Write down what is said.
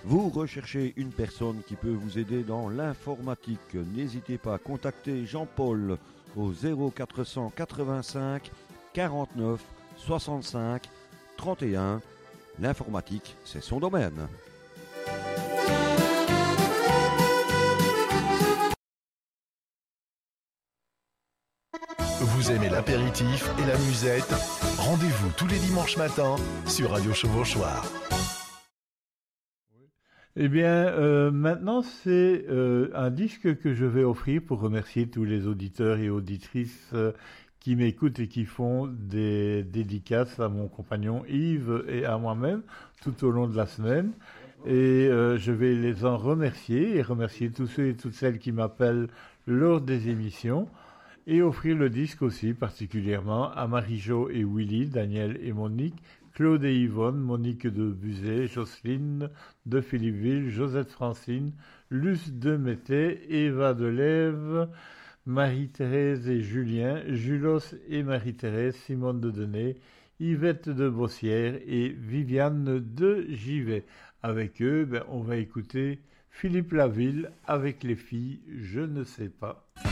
Vous recherchez une personne qui peut vous aider dans l'informatique. N'hésitez pas à contacter Jean-Paul au 0485 49 65 31. L'informatique, c'est son domaine. Vous aimez l'apéritif et la musette? Rendez-vous tous les dimanches matins sur Radio Chevauchoir. Eh bien, maintenant, c'est un disque que je vais offrir pour remercier tous les auditeurs et auditrices qui m'écoutent et qui font des dédicaces à mon compagnon Yves et à moi-même tout au long de la semaine. Et je vais les en remercier et remercier tous ceux et toutes celles qui m'appellent lors des émissions. Et offrir le disque aussi particulièrement à Marie-Jo et Willy, Daniel et Monique, Claude et Yvonne, Monique de Buzet, Jocelyne de Philippeville, Josette Francine, Luce de Mété, Eva de Lève, Marie-Thérèse et Julien, Julos et Marie-Thérèse, Simone de Denay, Yvette de Bossière et Viviane de Givet. Avec eux, on va écouter Philippe Laville avec les filles, je ne sais pas.